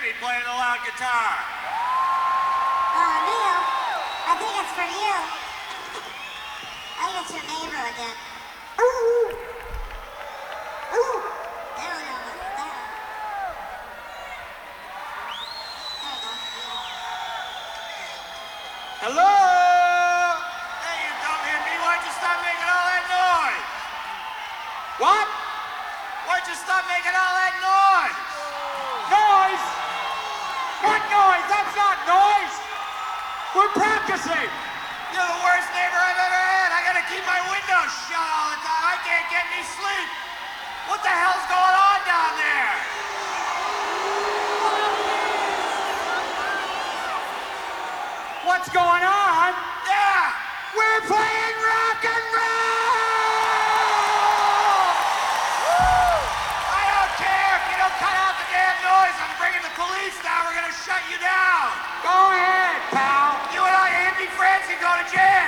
lady playing the loud guitar? Neil, I think it's for you. I think it's your neighbor again. Ooh. Ooh. There we go. There. There we go. Hello? Hey, you dumb me. Why'd you stop making all that noise? What? Why'd you stop making all that noise? Noise? What noise? That's not noise. We're practicing. You're the worst neighbor I've ever had. I gotta keep my windows shut all the time. I can't get any sleep. What the hell's going on down there? What's going on? Yeah, we're playing rock and roll! Woo! I don't care if you don't cut out the damn noise. I'm bringing the police now. We're gonna shut you down. Go ahead, pal. You and I hippie friends can go to jail.